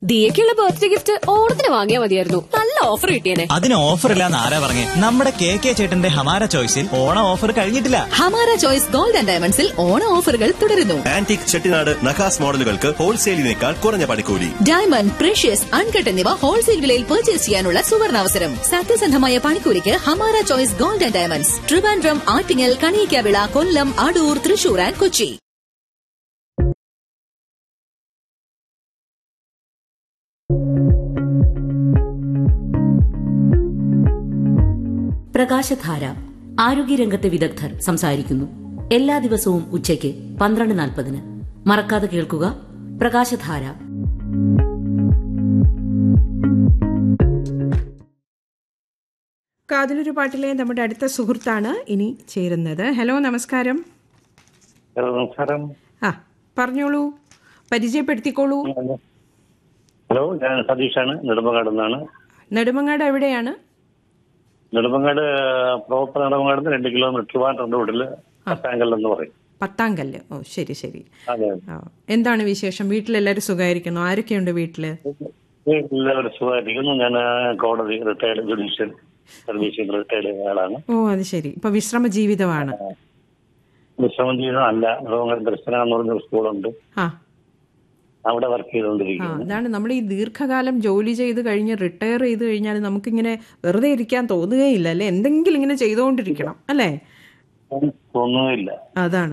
ദിയക്കുള്ള birthday gift ഓണത്തിന് വാങ്ങിയാൽ മതിയായിരുന്നു. നല്ല ഓഫർ കിട്ടിയേനെ. അതിന് ഓഫർ ഇല്ലാന്ന് ആരാ പറഞ്ഞേ? നമ്മുടെ കെ ചേട്ടന്റെ ഹമാര ചോയ്സിൽ ഓണ ഓഫർ കഴിഞ്ഞിട്ടില്ല. ഹമാര ചോയ്സ് ഗോൾഡ് ആൻഡ് ഡയമണ്ട്സിൽ ഓണ ഓഫറുകൾ തുടരുന്നു. ആന്റിക് ചെട്ടിനാട് നഖാസ് മോഡലുകൾക്ക് ഹോൾസെയിലിനേക്കാൾ കുറഞ്ഞ പണിക്കൂലി. ഡയമണ്ട്, പ്രഷ്യസ്, അൺകട്ട് എന്നിവ ഹോൾസെയിൽ വിലയിൽ പർച്ചേസ് ചെയ്യാനുള്ള സുവർണാവസരം. സത്യസന്ധമായ പണിക്കൂലിക്ക് Hamara choice gold and diamonds, Trivandrum, Attingal, Kaliyakkavilai, Kollam, Adoor, Thrissur and Kochi. പ്രകാശധാര ആരോഗ്യരംഗത്തെ വിദഗ്ധർ സംസാരിക്കുന്നു. എല്ലാ ദിവസവും ഉച്ചയ്ക്ക് 12:40. മറക്കാതെ കേൾക്കുക പ്രകാശധാര. കാതിലൊരു പാട്ടിലെ നമ്മുടെ അടുത്ത സുഹൃത്താണ് ഇനി ചേരുന്നത്. ഹലോ, നമസ്കാരം. നമസ്കാരം. പറഞ്ഞോളൂ, പരിചയപ്പെടുത്തിക്കോളൂ. ഹലോ, ഞാൻ സതീഷാണ്, നെടുമങ്ങാട് നിന്നാണ്. നെടുമങ്ങാട് എവിടെയാണ്? നെടുമങ്ങാട് പ്രോപ്പർ നെടുമങ്ങാട് 2 കിലോമീറ്റർ റോഡില് പത്താങ്കല്ല് എന്ന് പറയും. പത്താങ്കല്ല്. ഓ, ശരി ശരി. അതെ. എന്താണ് വിശേഷം? വീട്ടിലെല്ലാവരും സുഖമായിരിക്കുന്നു? ആരൊക്കെയുണ്ട് വീട്ടില്? എല്ലാവരും സുഖമായിരിക്കുന്നു. ഞാൻ കോടതി റിട്ടയർഡ് ജുഡീഷ്യൽ സർവീസിൽ റിട്ടയർഡ് ആളാണ്. ഓ, അത് ശരി. ഇപ്പൊ വിശ്രമ ജീവിതമാണ്. വിശ്രമ ജീവിതം അല്ല, നെടുമങ്ങാട് ദർശന എന്ന് പറഞ്ഞൊരു സ്കൂളുണ്ട്, അവിടെ വർക്ക് ചെയ്തുകൊണ്ടിരിക്കുന്നു. അതാണ് നമ്മൾ ഈ ദീർഘകാലം ജോലി ചെയ്ത് കഴിഞ്ഞ് റിട്ടയർ ചെയ്ത് കഴിഞ്ഞാൽ നമുക്കിങ്ങനെ വെറുതെ ഇരിക്കാൻ തോന്നുകയില്ല അല്ലെ? എന്തെങ്കിലും ഇങ്ങനെ ചെയ്തുകൊണ്ടിരിക്കണം അല്ലേ? തോന്നുകയില്ല. അതാണ്.